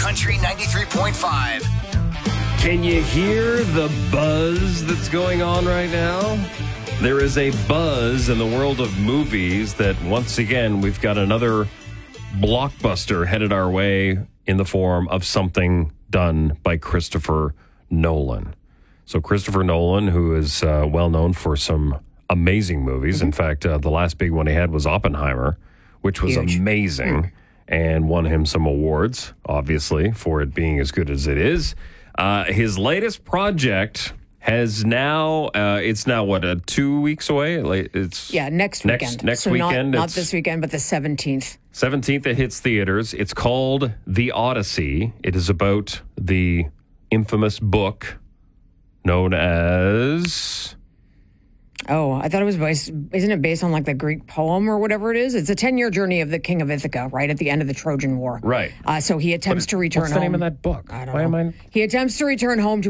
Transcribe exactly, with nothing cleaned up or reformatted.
Country ninety-three point five. Can you hear the buzz that's going on right now? There is a buzz in the world of movies that, once again, we've got another blockbuster headed our way in the form of something done by Christopher Nolan. So Christopher Nolan, who is uh, well known for some amazing movies. Mm-hmm. In fact, uh, the last big one he had was Oppenheimer, which was Huge. amazing mm. and won him some awards, obviously, for it being as good as it is. Uh, his latest project has now, uh, it's now, what, uh, two weeks away? It's Yeah, next weekend. Next, next so weekend. Not, not this weekend, but the seventeenth. seventeenth, it hits theaters. It's called The Odyssey. It is about the infamous book known as... Oh, I thought it was based, isn't it based on like the Greek poem or whatever it is? It's a ten-year journey of the King of Ithaca, right at the end of the Trojan War. Right. Uh, so he attempts it, to return what's home. the name of that book? I don't Why know. Am I... He attempts to return home to